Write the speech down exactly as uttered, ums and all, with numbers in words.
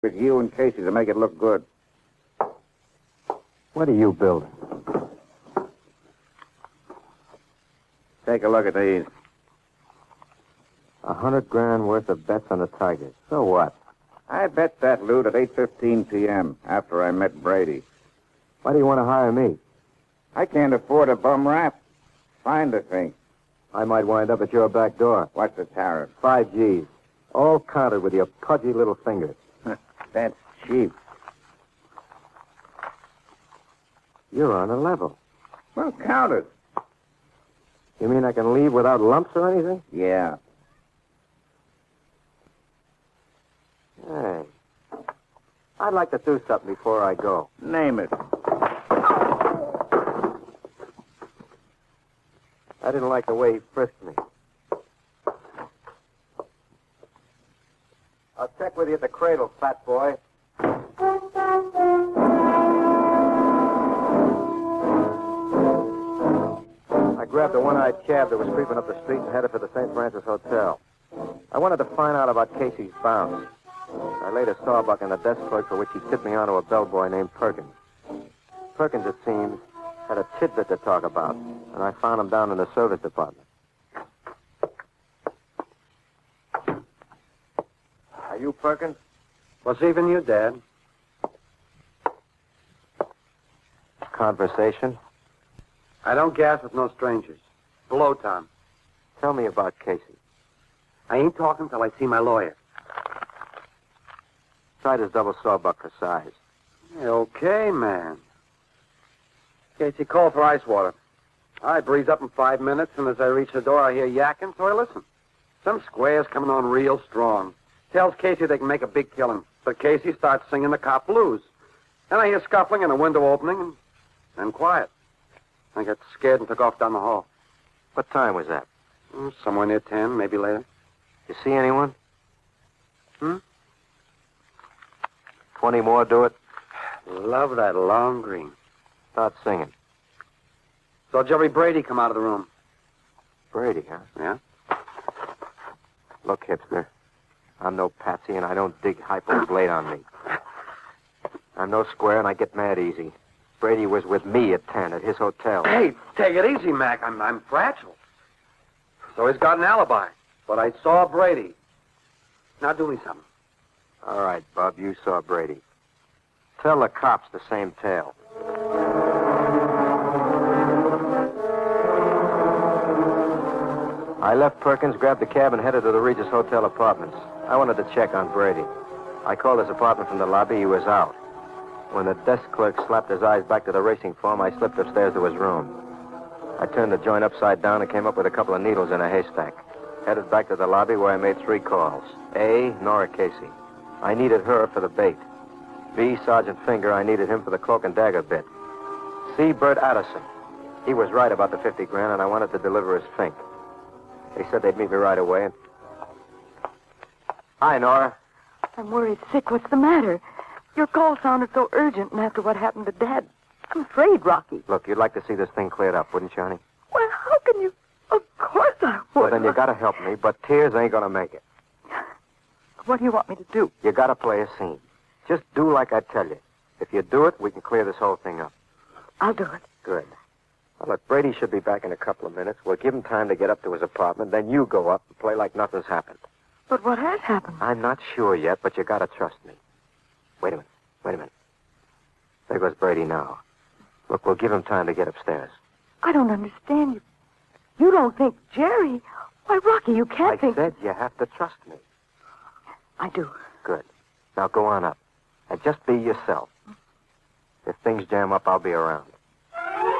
with you and Casey to make it look good. What are you building? Take a look at these. A hundred grand worth of bets on the Tigers. So what? I bet that loot at eight fifteen p.m. after I met Brady. Why do you want to hire me? I can't afford a bum rap. Find a thing. I might wind up at your back door. What's the tariff? Five G's. All counted with your pudgy little fingers. That's cheap. You're on a level. Well, count it. You mean I can leave without lumps or anything? Yeah. Hey. I'd like to do something before I go. Name it. I didn't like the way he frisked me. I'll check with you at the cradle, fat boy. I grabbed a one-eyed cab that was creeping up the street and headed for the Saint Francis Hotel. I wanted to find out about Casey's bounce. I laid a sawbuck in the desk clerk for which he tipped me onto a bellboy named Perkins. Perkins, it seems, had a tidbit to talk about, and I found him down in the service department. Are you Perkins? What's even you, Dad? Conversation? I don't gas with no strangers. Below, Tom. Tell me about Casey. I ain't talking till I see my lawyer. Try this double sawbuck for size. Okay, man. Casey called for ice water. I breeze up in five minutes, and as I reach the door, I hear yakking, so I listen. Some square's coming on real strong. Tells Casey they can make a big killing. But Casey starts singing the cop blues. Then I hear scuffling and a window opening, and then quiet. I got scared and took off down the hall. What time was that? Mm, somewhere near ten, maybe later. You see anyone? Hmm? Twenty more do it. Love that long green. Start singing. Saw Jerry Brady come out of the room. Brady, huh? Yeah? Look, hipster. I'm no patsy, and I don't dig hypos late on me. I'm no square, and I get mad easy. Brady was with me at ten at his hotel. Hey, take it easy, Mac. I'm, I'm fragile. So he's got an alibi. But I saw Brady. Now do me something. All right, Bub, you saw Brady. Tell the cops the same tale. I left Perkins, grabbed the cab, and headed to the Regis Hotel apartments. I wanted to check on Brady. I called his apartment from the lobby. He was out. When the desk clerk slapped his eyes back to the racing form, I slipped upstairs to his room. I turned the joint upside down and came up with a couple of needles in a haystack. Headed back to the lobby where I made three calls. A, Nora Casey. I needed her for the bait. B, Sergeant Finger. I needed him for the cloak and dagger bit. C, Bert Addison. He was right about the fifty grand, and I wanted to deliver his fink. They said they'd meet me right away. And... Hi, Nora. I'm worried sick. What's the matter? Your call sounded so urgent, and after what happened to Dad, I'm afraid, Rocky. Look, you'd like to see this thing cleared up, wouldn't you, honey? Well, how can you... Of course I would. Well, then you gotta help me, but tears ain't gonna make it. What do you want me to do? You gotta play a scene. Just do like I tell you. If you do it, we can clear this whole thing up. I'll do it. Good. Well, look, Brady should be back in a couple of minutes. We'll give him time to get up to his apartment. Then you go up and play like nothing's happened. But what has happened? I'm not sure yet, but you gotta trust me. Wait a minute. Wait a minute. There goes Brady now. Look, we'll give him time to get upstairs. I don't understand you. You don't think Jerry... Why, Rocky, you can't I think... said you have to trust me. I do. Good. Now go on up. And just be yourself. If things jam up, I'll be around.